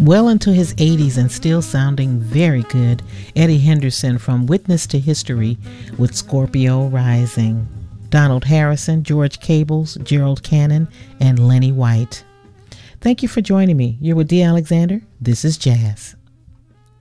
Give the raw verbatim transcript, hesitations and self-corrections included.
Well into his eighties and still sounding very good, Eddie Henderson from Witness to History with Scorpio Rising. Donald Harrison, George Cables, Gerald Cannon, and Lenny White. Thank you for joining me. You're with Dee Alexander. This is Jazz.